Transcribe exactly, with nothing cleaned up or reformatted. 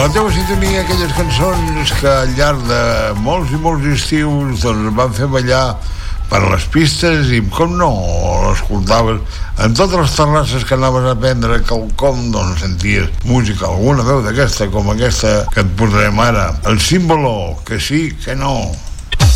la teva sintonia, aquelles cançons que al llarg de molts i molts estius doncs van fer ballar per les pistes i, com no, l'escoltaves en totes les terrasses que anaves a prendre quelcom, doncs senties música, alguna veu d'aquesta, com aquesta que et posarem ara, el símbolo, que sí, que no.